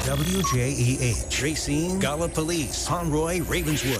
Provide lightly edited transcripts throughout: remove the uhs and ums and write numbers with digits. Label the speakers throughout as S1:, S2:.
S1: WJEH, Racine, Gallipolis, Conroy, Ravenswood,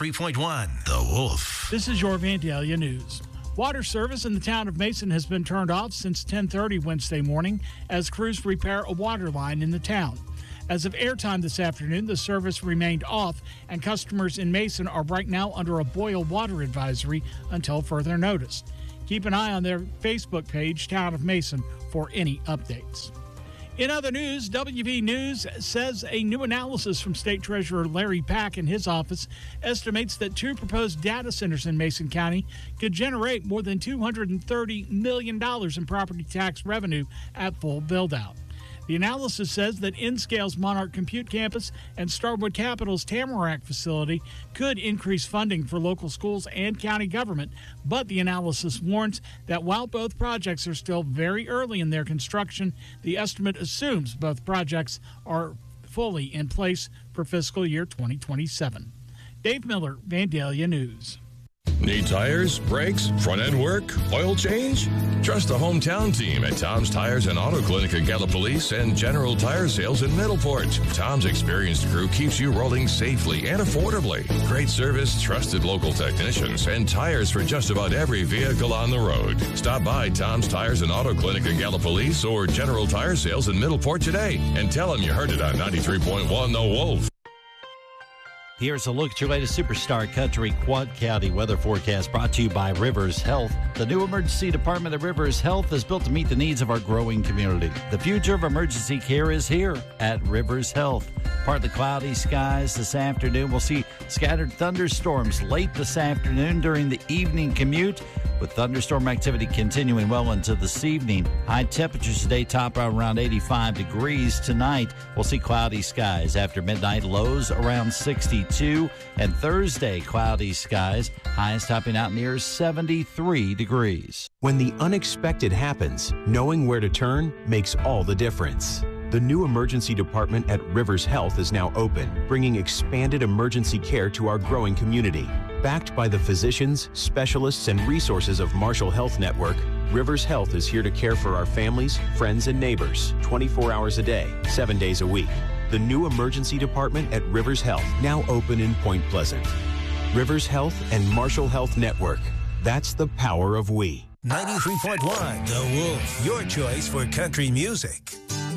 S1: 93.1, The Wolf.
S2: This is your Vandalia News. Water service in the town of Mason has been turned off since 10:30 Wednesday morning as crews repair a water line in the town. As of airtime this afternoon, the service remained off, and customers in Mason are right now under a boil water advisory until further notice. Keep an eye on their Facebook page, Town of Mason, for any updates. In other news, WV News says a new analysis from State Treasurer Larry Pack in his office estimates that 2 proposed data centers in Mason County could generate more than $230 million in property tax revenue at full build-out. The analysis says that Nscale's Monarch Compute Campus and Starwood Capital's Tamarack facility could increase funding for local schools and county government, but the analysis warns that while both projects are still very early in their construction, the estimate assumes both projects are fully in place for fiscal year 2027. Dave Miller, Vandalia News.
S3: Need tires, brakes, front-end work, oil change? Trust the hometown team at Tom's Tires and Auto Clinic in Gallipolis and General Tire Sales in Middleport. Tom's experienced crew keeps you rolling safely and affordably. Great service, trusted local technicians, and tires for just about every vehicle on the road. Stop by Tom's Tires and Auto Clinic in Gallipolis or General Tire Sales in Middleport today and tell them you heard it on 93.1 The Wolf.
S4: Here's a look at your latest Superstar Country Quad County weather forecast brought to you by Rivers Health. The new emergency department at Rivers Health is built to meet the needs of our growing community. The future of emergency care is here at Rivers Health. Partly cloudy skies this afternoon. We'll see scattered thunderstorms late this afternoon during the evening commute, with thunderstorm activity continuing well into this evening. High temperatures today top out around 85 degrees. Tonight, we'll see cloudy skies after midnight, lows around 62. And Thursday, cloudy skies, highs topping out near 73 degrees.
S5: When the unexpected happens, knowing where to turn makes all the difference. The new emergency department at Rivers Health is now open, bringing expanded emergency care to our growing community. Backed by the physicians, specialists, and resources of Marshall Health Network, Rivers Health is here to care for our families, friends, and neighbors 24 hours a day, 7 days a week. The new emergency department at Rivers Health, now open in Point Pleasant. Rivers Health and Marshall Health Network. That's the power of we.
S1: 93.1 The Wolf, your choice for country music.